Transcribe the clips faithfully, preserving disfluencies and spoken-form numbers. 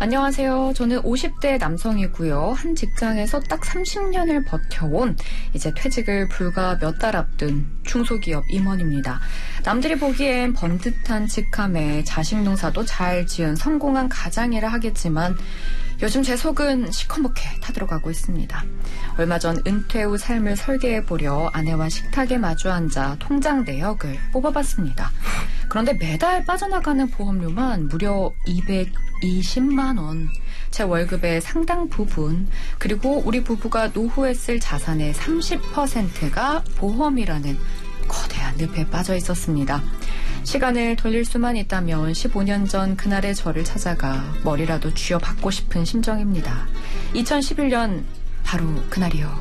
안녕하세요. 저는 오십 대 남성이고요. 한 직장에서 딱 삼십 년을 버텨온 이제 퇴직을 불과 몇 달 앞둔 중소기업 임원입니다. 남들이 보기엔 번듯한 직함에 자식 농사도 잘 지은 성공한 가장이라 하겠지만 요즘 제 속은 시커멓게 타들어가고 있습니다. 얼마 전 은퇴 후 삶을 설계해보려 아내와 식탁에 마주 앉아 통장 내역을 뽑아봤습니다. 그런데 매달 빠져나가는 보험료만 무려 이백이십만 원. 제 월급의 상당 부분, 그리고 우리 부부가 노후에 쓸 자산의 삼십 퍼센트가 보험이라는 거대한 늪에 빠져 있었습니다. 시간을 돌릴 수만 있다면 십오 년 전 그날의 저를 찾아가 머리라도 쥐어받고 싶은 심정입니다. 이천십일 년 바로 그날이요.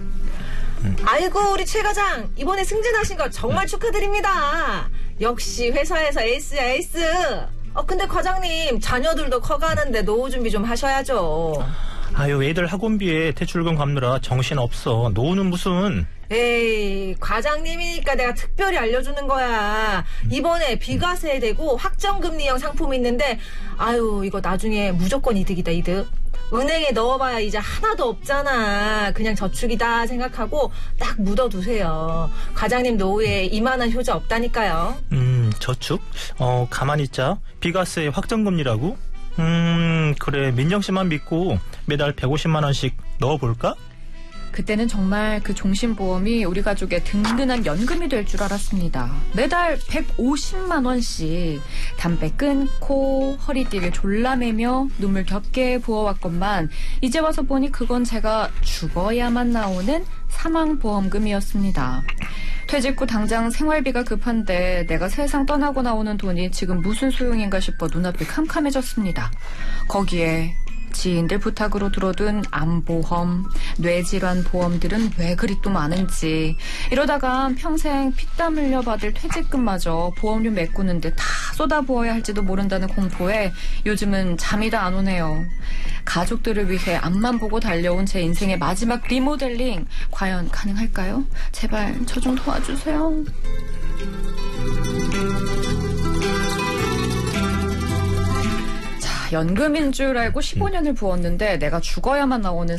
아이고 우리 최 과장 이번에 승진하신 거 정말 축하드립니다. 역시 회사에서 에이스야 에이스. 어 근데 과장님 자녀들도 커가는데 노후 준비 좀 하셔야죠. 아유 애들 학원비에 대출금 갚느라 정신없어. 노후는 무슨. 에이 과장님이니까 내가 특별히 알려주는 거야. 이번에 비과세 되고 확정금리형 상품이 있는데 아유 이거 나중에 무조건 이득이다 이득. 은행에 넣어봐야 이제 하나도 없잖아. 그냥 저축이다 생각하고 딱 묻어두세요. 과장님 노후에 이만한 효자 없다니까요. 음 저축? 어 가만히 있자. 비과세 확정금리라고? 음 그래 민정씨만 믿고 매달 백오십만 원씩 넣어볼까? 그때는 정말 그 종신보험이 우리 가족의 든든한 연금이 될 줄 알았습니다. 매달 백오십만 원씩 담배 끊고 허리띠를 졸라매며 눈물 겹게 부어왔건만 이제 와서 보니 그건 제가 죽어야만 나오는 사망보험금이었습니다. 퇴직 후 당장 생활비가 급한데 내가 세상 떠나고 나오는 돈이 지금 무슨 소용인가 싶어 눈앞이 캄캄해졌습니다. 거기에 지인들 부탁으로 들어둔 암보험, 뇌질환 보험들은 왜 그리 또 많은지 이러다가 평생 피땀 흘려 받을 퇴직금마저 보험료 메꾸는데 다 쏟아부어야 할지도 모른다는 공포에 요즘은 잠이 다 안 오네요. 가족들을 위해 앞만 보고 달려온 제 인생의 마지막 리모델링 과연 가능할까요? 제발 저 좀 도와주세요. 연금인 줄 알고 십오 년을 부었는데 내가 죽어야만 나오는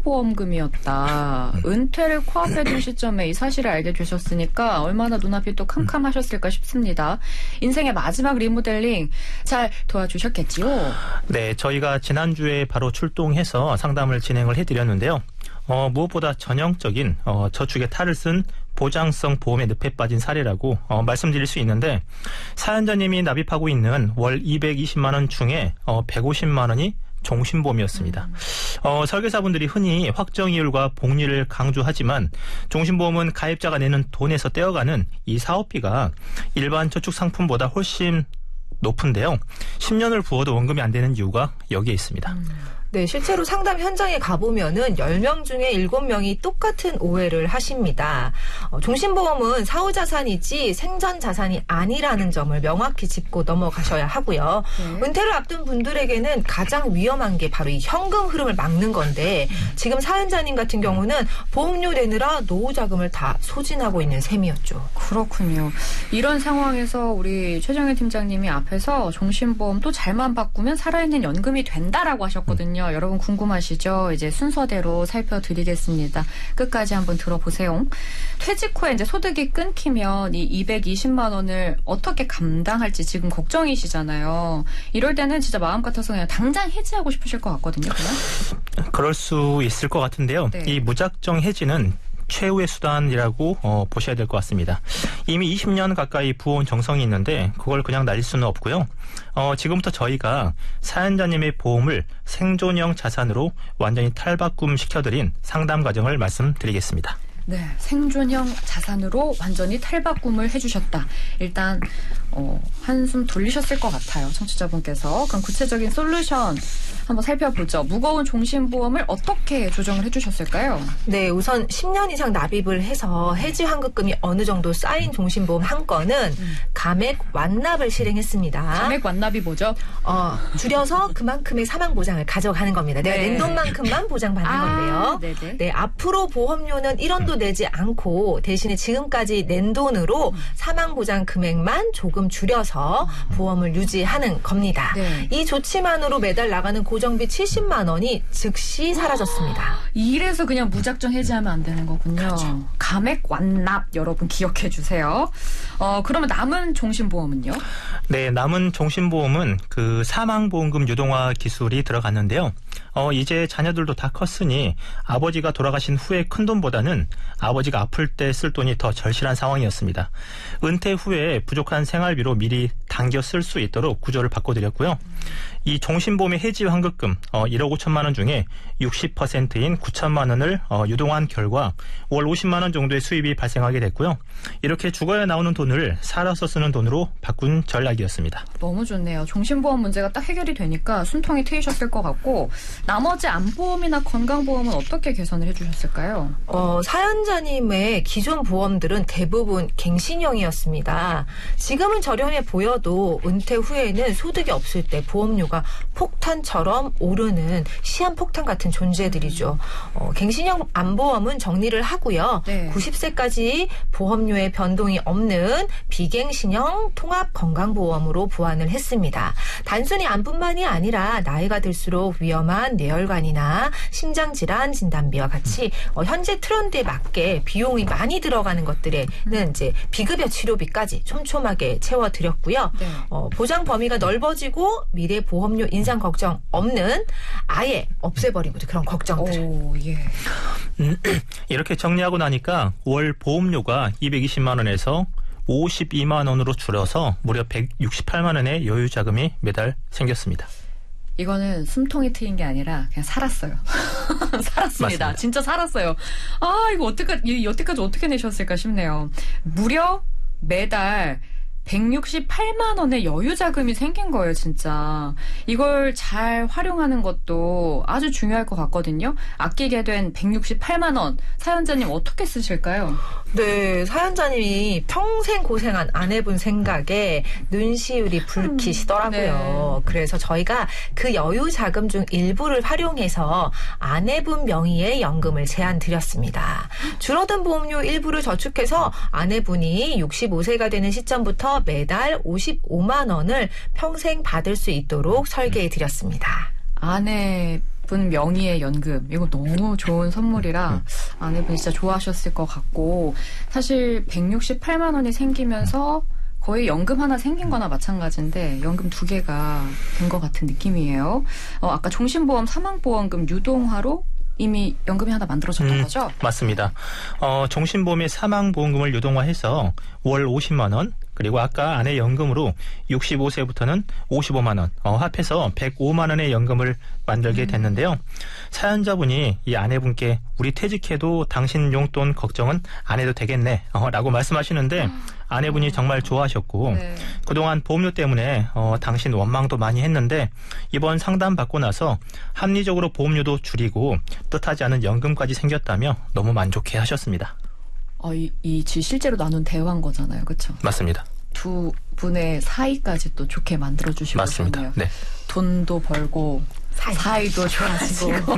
사망보험금이었다. 은퇴를 코앞에 둔 시점에 이 사실을 알게 되셨으니까 얼마나 눈앞이 또 캄캄하셨을까 싶습니다. 인생의 마지막 리모델링 잘 도와주셨겠지요? 네, 저희가 지난주에 바로 출동해서 상담을 진행을 해드렸는데요. 어, 무엇보다 전형적인 어, 저축의 탈을 쓴 보장성 보험의 늪에 빠진 사례라고 어, 말씀드릴 수 있는데 사연자님이 납입하고 있는 월 이백이십만 원 중에 어, 백오십만 원이 종신보험이었습니다. 음. 어, 설계사분들이 흔히 확정이율과 복리를 강조하지만 종신보험은 가입자가 내는 돈에서 떼어가는 이 사업비가 일반 저축 상품보다 훨씬 높은데요. 십 년을 부어도 원금이 안 되는 이유가 여기에 있습니다. 음. 네, 실제로 상담 현장에 가보면은 열 명 중에 일곱 명이 똑같은 오해를 하십니다. 어, 종신보험은 사후자산이지 생전자산이 아니라는 점을 명확히 짚고 넘어가셔야 하고요. 네. 은퇴를 앞둔 분들에게는 가장 위험한 게 바로 이 현금 흐름을 막는 건데 지금 사연자님 같은 경우는 보험료 내느라 노후자금을 다 소진하고 있는 셈이었죠. 그렇군요. 이런 상황에서 우리 최정혜 팀장님이 앞에서 종신보험 또 잘만 바꾸면 살아있는 연금이 된다라고 하셨거든요. 여러분 궁금하시죠? 이제 순서대로 살펴드리겠습니다. 끝까지 한번 들어보세요. 퇴직 후에 이제 소득이 끊기면 이 이백이십만 원을 어떻게 감당할지 지금 걱정이시잖아요. 이럴 때는 진짜 마음 같아서 그냥 당장 해지하고 싶으실 것 같거든요. 그냥? 그럴 수 있을 것 같은데요. 네. 이 무작정 해지는 최후의 수단이라고 어, 보셔야 될 것 같습니다. 이미 이십 년 가까이 부어온 정성이 있는데 그걸 그냥 날릴 수는 없고요. 어, 지금부터 저희가 사연자님의 보험을 생존형 자산으로 완전히 탈바꿈 시켜드린 상담 과정을 말씀드리겠습니다. 네, 생존형 자산으로 완전히 탈바꿈을 해주셨다. 일단 어, 한숨 돌리셨을 것 같아요, 청취자분께서. 그럼 구체적인 솔루션 한번 살펴보죠. 무거운 종신보험을 어떻게 조정을 해주셨을까요? 네, 우선 십 년 이상 납입을 해서 해지 환급금이 어느 정도 쌓인 종신보험 한 건은 음. 감액 완납을 실행했습니다. 감액 완납이 뭐죠? 어, 줄여서 그만큼의 사망 보장을 가져가는 겁니다. 내가 네. 낸 돈만큼만 보장받는 아, 건데요. 네네. 네, 앞으로 보험료는 일원 아무도 내지 않고 대신에 지금까지 낸 돈으로 사망보장 금액만 조금 줄여서 보험을 유지하는 겁니다. 네. 이 조치만으로 매달 나가는 고정비 칠십만 원이 즉시 사라졌습니다. 이래서 그냥 무작정 해지하면 안 되는 거군요. 그렇죠. 감액 완납 여러분 기억해 주세요. 어, 그러면 남은 종신보험은요? 네, 남은 종신보험은 그 사망보험금 유동화 기술이 들어갔는데요. 어, 이제 자녀들도 다 컸으니 아버지가 돌아가신 후에 큰 돈보다는 아버지가 아플 때 쓸 돈이 더 절실한 상황이었습니다. 은퇴 후에 부족한 생활비로 미리 당겨 쓸 수 있도록 구조를 바꿔드렸고요. 이 종신보험의 해지 환급금 어, 일억 오천만 원 중에 육십 퍼센트인 구천만 원을 어, 유동한 결과 월 오십만 원 정도의 수입이 발생하게 됐고요. 이렇게 죽어야 나오는 돈을 살아서 쓰는 돈으로 바꾼 전략이었습니다. 너무 좋네요. 종신보험 문제가 딱 해결이 되니까 숨통이 트이셨을 것 같고 나머지 안보험이나 건강보험은 어떻게 개선을 해주셨을까요? 어, 사연자님의 기존 보험들은 대부분 갱신형이었습니다. 지금은 저렴해 보여도 은퇴 후에는 소득이 없을 때 보험료가 폭탄처럼 오르는 시한폭탄 같은 존재들이죠. 어, 갱신형 안보험은 정리를 하고요. 네. 구십 세까지 보험료의 변동이 없는 비갱신형 통합건강보험으로 보완을 했습니다. 단순히 안뿐만이 아니라 나이가 들수록 위험한 뇌혈관이나 심장질환 진단비와 같이 어, 현재 트렌드에 맞게 비용이 많이 들어가는 것들에는 이제 비급여 치료비까지 촘촘하게 채워드렸고요. 네. 어, 보장 범위가 넓어지고 미래 보험료 인상 걱정 없는 아예 없애버린 거죠. 그런 걱정들. 오, 예. 음, 이렇게 정리하고 나니까 월 보험료가 이백이십만 원에서 오십이만 원으로 줄어서 무려 백육십팔만 원의 여유 자금이 매달 생겼습니다. 이거는 숨통이 트인 게 아니라 그냥 살았어요. 살았습니다. 맞습니다. 진짜 살았어요. 아, 이거 어떻게까지, 여태까지 어떻게 내셨을까 싶네요. 무려 매달 백육십팔만 원의 여유 자금이 생긴 거예요, 진짜. 이걸 잘 활용하는 것도 아주 중요할 것 같거든요. 아끼게 된 백육십팔만 원. 사연자님 어떻게 쓰실까요? 네, 사연자님이 평생 고생한 아내분 생각에 눈시울이 붉히시더라고요. 네. 그래서 저희가 그 여유 자금 중 일부를 활용해서 아내분 명의의 연금을 제안 드렸습니다. 줄어든 보험료 일부를 저축해서 아내분이 육십오 세가 되는 시점부터 매달 오십오만 원을 평생 받을 수 있도록 설계해 드렸습니다. 아내분 명의의 연금. 이거 너무 좋은 선물이라 아내분 진짜 좋아하셨을 것 같고 사실 백육십팔만 원이 생기면서 거의 연금 하나 생긴 거나 마찬가지인데 연금 두 개가 된 것 같은 느낌이에요. 어, 아까 종신보험 사망보험금 유동화로 이미 연금이 하나 만들어졌던 음, 거죠? 맞습니다. 어, 종신보험의 사망보험금을 유동화해서 월 오십만 원 그리고 아까 아내 연금으로 육십오 세부터는 오십오만 원 어, 합해서 백오만 원의 연금을 만들게 됐는데요. 사연자분이 이 아내분께 우리 퇴직해도 당신 용돈 걱정은 안 해도 되겠네 어, 라고 말씀하시는데 아내분이 정말 좋아하셨고 네. 그동안 보험료 때문에 어, 당신 원망도 많이 했는데 이번 상담 받고 나서 합리적으로 보험료도 줄이고 뜻하지 않은 연금까지 생겼다며 너무 만족해 하셨습니다. 어, 이, 이 실제로 나눈 대화인 거잖아요. 그렇죠? 맞습니다. 두 분의 사이까지 또 좋게 만들어주시고 맞습니다. 계셨네요. 네. 돈도 벌고 사이. 사이도 좋아지고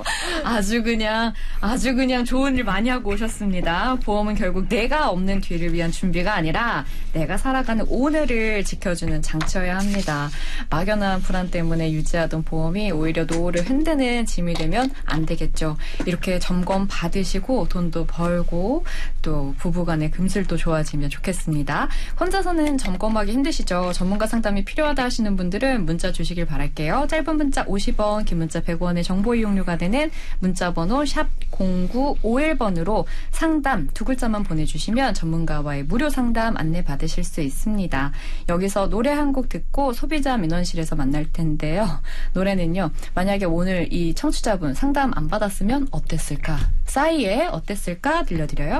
아주 그냥 아주 그냥 좋은 일 많이 하고 오셨습니다. 보험은 결국 내가 없는 뒤를 위한 준비가 아니라 내가 살아가는 오늘을 지켜주는 장치여야 합니다. 막연한 불안 때문에 유지하던 보험이 오히려 노후를 흔드는 짐이 되면 안 되겠죠. 이렇게 점검 받으시고 돈도 벌고 또 부부간의 금슬도 좋아지면 좋겠습니다. 혼자서는 점검하기 힘드시죠? 전문가 상담이 필요하다 하시는 분들은 문자 주시길 바랄게요. 짧은 문자 오십 원, 긴 문자 백 원의 정보 이용료가 되는 문자번호 샵 공구오일 번으로 상담 두 글자만 보내주시면 전문가와의 무료 상담 안내 받으실 수 있습니다. 여기서 노래 한 곡 듣고 소비자 민원실에서 만날 텐데요. 노래는요. 만약에 오늘 이 청취자분 상담 안 받았으면 어땠을까? 싸이의 어땠을까 들려드려요.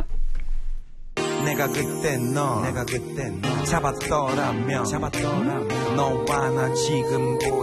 내가 그때 너 내가 그때 너 잡았더라면 잡았더라면 너와 나 지금보다